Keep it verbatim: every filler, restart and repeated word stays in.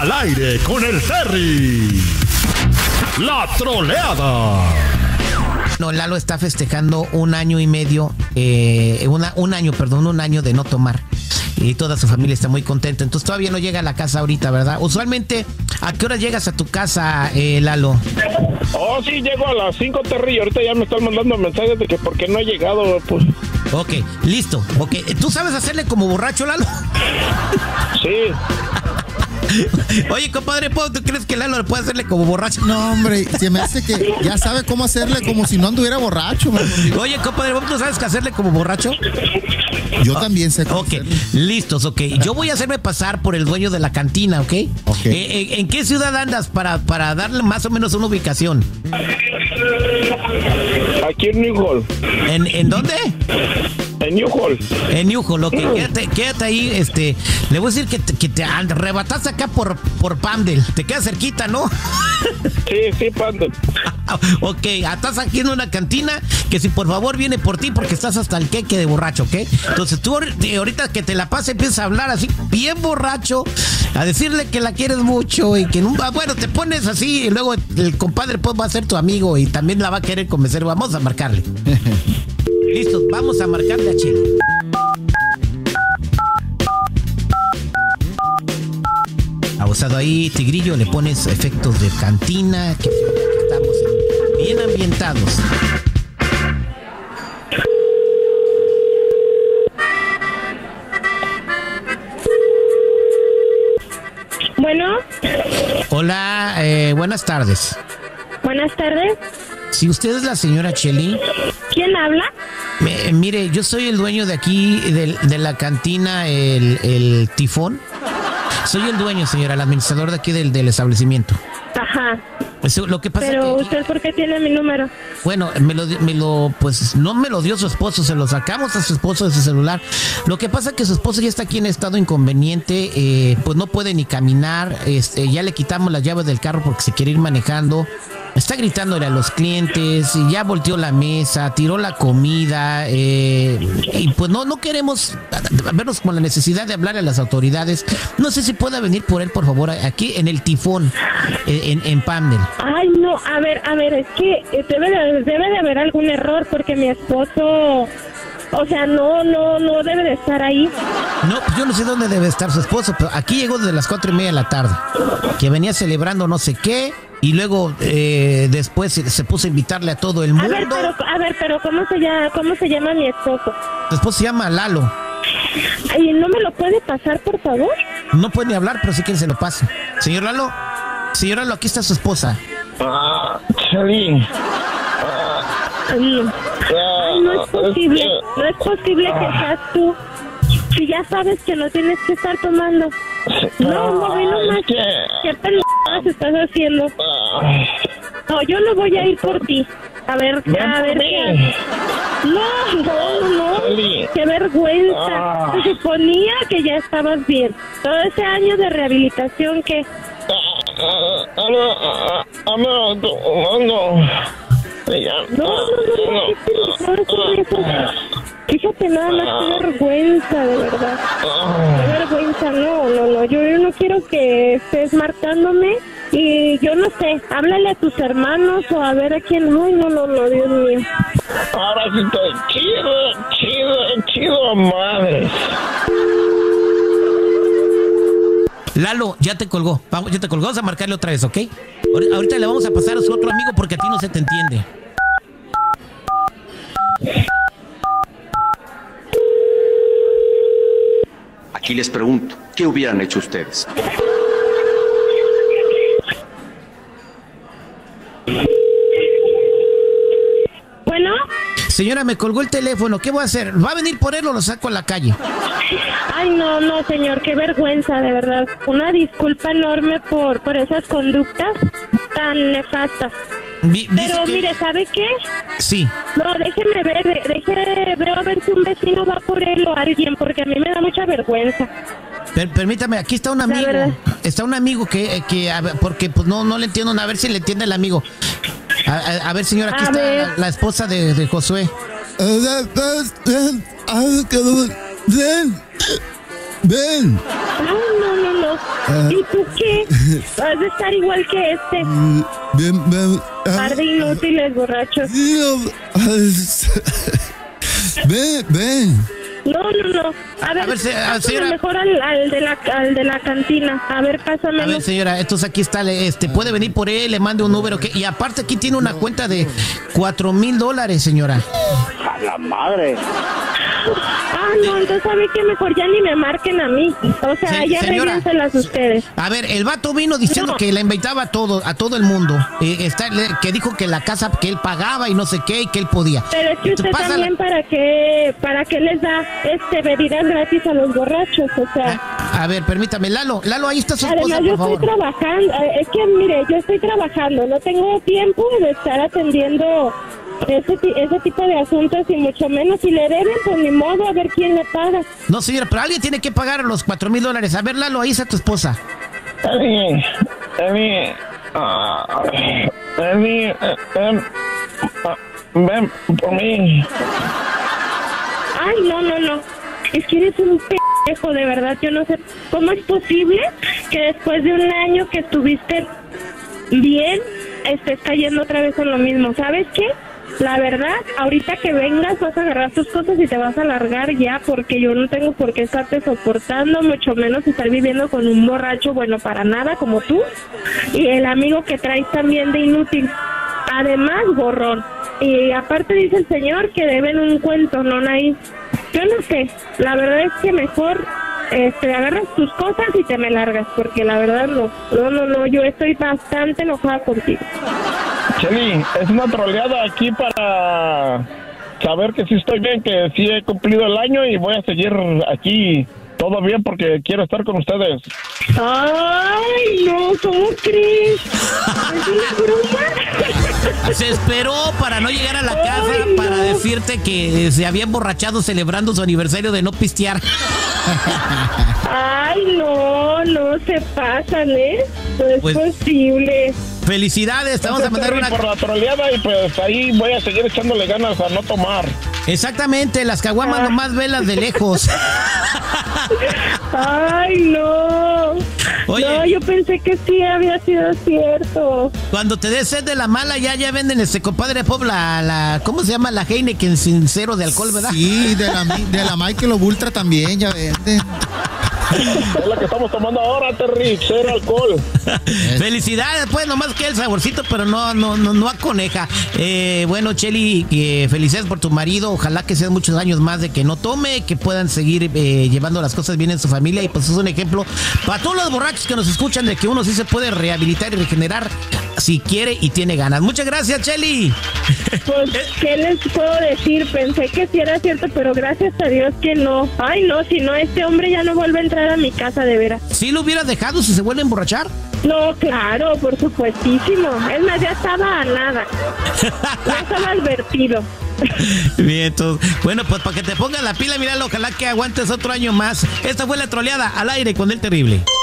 Al aire con el Terry. La troleada. No, Lalo está festejando un año y medio, eh, una, un año, perdón, un año de no tomar. Y toda su familia está muy contenta. Entonces todavía no llega a la casa ahorita, ¿verdad? Usualmente, ¿a qué hora llegas a tu casa, eh, Lalo? Oh, sí, llego a las cinco, Terry. Ahorita ya me están mandando mensajes de que por qué no he llegado, pues. Ok, listo. Ok, ¿tú sabes hacerle como borracho, Lalo? Sí. Oye, compadre, ¿tú crees que Lalo puede hacerle como borracho? No, hombre, se me hace que ya sabe cómo hacerle como si no anduviera borracho. Man. Oye, compadre, ¿tú sabes que hacerle como borracho? Yo también sé cómo Ok, hacerle. listos, ok. Yo voy a hacerme pasar por el dueño de la cantina, ¿ok? Ok. Eh, ¿En qué ciudad andas para, para darle más o menos una ubicación? Aquí en New Hall. ¿En, en dónde? En New Hall. En New Hall, ok. Quédate, quédate ahí, este... Le voy a decir que te, que te arrebataste acá por, por Pamdel. Te queda cerquita, ¿no? Sí, sí, Pando. Ok, estás aquí en una cantina que si por favor viene por ti porque estás hasta el queque de borracho, ¿ok? Entonces tú ahorita que te la pases empiezas a hablar así bien borracho, a decirle que la quieres mucho y que nunca, bueno, te pones así y luego el compadre pues va a ser tu amigo y también la va a querer convencer. Vamos a marcarle. Listo, vamos a marcarle a Chile. Abusado ahí, Tigrillo, le pones efectos de cantina, que estamos en- bien ambientados. Bueno, Hola, eh, buenas tardes. buenas tardes. Si usted es la señora Cheli, ¿Quién habla? me- mire, yo soy el dueño de aquí, del- de, la cantina, el, el Tifón. Soy el dueño, señora, el administrador de aquí del, del establecimiento. Ajá. Eso, lo que pasa Pero que aquí- usted, ¿por qué tiene mi número? bueno, me lo, di- me lo, pues no me lo dio su esposo, se lo sacamos a su esposo de su celular. Lo que pasa es que su esposo ya está aquí en estado inconveniente, eh, pues no puede ni caminar, este, ya le quitamos las llaves del carro porque se quiere ir manejando. Está gritándole a los clientes, y ya volteó la mesa, tiró la comida, eh, y pues no, no queremos vernos con la necesidad de hablar a las autoridades. No sé si pueda venir por él, por favor, aquí en el Tifón, eh, en, en Pamdel. Ay, no, a ver, a ver, es que eh, debe de, debe de haber algún error porque mi esposo, o sea, no, no, no debe de estar ahí. No, pues yo no sé dónde debe estar su esposo, pero aquí llegó desde las cuatro y media de la tarde, que venía celebrando no sé qué, y luego eh, después se, se puso a invitarle a todo el A mundo. ver, pero, a ver, pero ¿cómo se llama, cómo se llama mi esposo? Su esposo se llama Lalo. Ay, ¿no me lo puede pasar, por favor? No puede ni hablar, pero si quiere se lo pasa. Señor Lalo, señor Lalo, aquí está su esposa. Ah, Cheli. Ay, ay, no es posible, no es posible que seas tú. Si ya sabes que no tienes que estar tomando. No, no, ve nomás. Es que- ¿Qué pendejadas estás haciendo? No, yo no voy a ir por ti. A ver, Ven a por ver mí. qué. No, no, no. Cheli. Qué vergüenza. Ah. Se suponía que ya estabas bien. Todo ese año de rehabilitación que... Amo, tomando. No, no, no, no, no, no, no, no. Fíjate nada más, qué vergüenza, de verdad. Qué vergüenza, no, no, no. Yo, yo no quiero que estés marcándome y yo no sé, háblale a tus hermanos o a ver a quién. Ay, no, no, no, Dios mío. Ahora sí estoy chido, chido, chido, madre. Lalo, ya te colgó. Vamos, ya te colgó. Vamos a marcarle otra vez, ¿ok? Ahor- Ahorita le vamos a pasar a su otro amigo porque a ti no se te entiende. Aquí les pregunto, ¿qué hubieran hecho ustedes? Bueno, Señora, me colgó el teléfono. ¿Qué voy a hacer? ¿Va a venir por él o lo saco a la calle? ay, no, no, señor, qué vergüenza, de verdad. Una disculpa enorme por, por esas conductas tan nefastas. Vi- dice Pero que- mire, ¿sabe qué? Sí. No, déjeme ver, de- déjeme ver a ver si un vecino va por él o alguien, porque a mí me da mucha vergüenza. Per- permítame, aquí está un amigo. verdad. Está un amigo que, que a ver, porque pues no, no le entiendo, a ver si le entiende el amigo. A, a- a ver, señora, aquí A está ver. la, la esposa de, de Josué. Ven, ven, ven. Ay, no, no, no. ¿Y tú qué? Vas a estar igual que este. Ven, ven. Par de inútiles borrachos. Ven, ven. No, no, no. A ver, A ver, se- a- pásame señora. mejor al, al, de la, al de la cantina. A ver, pásamelo. A ver, señora, entonces aquí está, le- este, puede venir por él, le mande un Uber, ¿o qué? Y aparte aquí tiene una cuenta de cuatro mil dólares, señora. A la madre. Ah, no, entonces sabe que mejor ya ni me marquen a mí. O sea, Se- ya señora. arréglenselas ustedes. A ver, el vato vino diciendo No. que la invitaba a todo, a todo el mundo. Eh, está, le- que dijo que la casa, que él pagaba y no sé qué, y que él podía. Pero es que Entonces, usted pásala- también para qué, para qué les da este bebidas gratis a los borrachos, o sea. A ver, permítame, Lalo, Lalo, ahí está su esposa, Además, yo por estoy favor. trabajando, eh, es que mire, yo estoy trabajando, no tengo tiempo de estar atendiendo ese, ti- ese tipo de asuntos y mucho menos si le deben, pues ni modo, a ver quién le paga. No, señora, pero alguien tiene que pagar los cuatro mil dólares. A ver, Lalo, ahí está tu esposa. Emi, Emi, ah, Emi, eh, em, ah, ven por mí. Ay, no, no, no, es que eres un pendejo, de verdad, yo no sé cómo es posible que después de un año que estuviste bien, estés cayendo otra vez en lo mismo, ¿sabes qué? La verdad, ahorita que vengas vas a agarrar tus cosas y te vas a largar ya, porque yo no tengo por qué estarte soportando, mucho menos estar viviendo con un borracho bueno para nada como tú, y el amigo que traes también de inútil, además gorrón, y aparte dice el señor que deben un cuento, no ahí. Yo no sé, la verdad es que mejor este, agarras tus cosas y te me largas, porque la verdad no, no, no, no, yo estoy bastante enojada contigo. Cheli, es una troleada aquí para saber que sí estoy bien, que sí he cumplido el año y voy a seguir aquí todo bien porque quiero estar con ustedes. Ay, no, ¿cómo crees? ¿Es una broma? Se esperó para no llegar a la casa Ay, para no. decirte que se había emborrachado celebrando su aniversario de no pistear. Ay, no, no se pasan, ¿eh? No es Pues- posible. Felicidades, te vamos a mandar Entonces, una... por la troleada y pues ahí voy a seguir echándole ganas a no tomar. Exactamente, las caguamas Ah. nomás velas de lejos. Ay, no. Oye. No, yo pensé que sí había sido cierto. Cuando te des sed de la mala, ya ya venden este compadre Pop, la, la, ¿cómo se llama? La Heineken sin cero de alcohol, ¿verdad? Sí, de la, mi- de la Michael Ultra también, ya venden. Es la que estamos tomando ahora, Terry, cero alcohol. Felicidades, pues, nomás que el saborcito, pero no, no, no, no aconeja. Eh, bueno, Cheli, que felicidades por tu marido. Ojalá que sean muchos años más de que no tome, que puedan seguir eh, llevando las cosas bien en su familia. Y pues es un ejemplo para todos los borrachos que nos escuchan de que uno sí se puede rehabilitar y regenerar si quiere y tiene ganas. Muchas gracias, Cheli. Pues, ¿qué les puedo decir? Pensé que sí era cierto, pero gracias a Dios que no. Ay, no, si no, este hombre ya no vuelve a entrar a mi casa, de veras. ¿Sí lo hubieras dejado si se vuelve a emborrachar? No, claro, por supuestísimo. Es más, ya estaba a nada. Ya estaba advertido. Bien, entonces, bueno, pues para que te pongas la pila, míralo, ojalá que aguantes otro año más. Esta fue la troleada al aire con el terrible.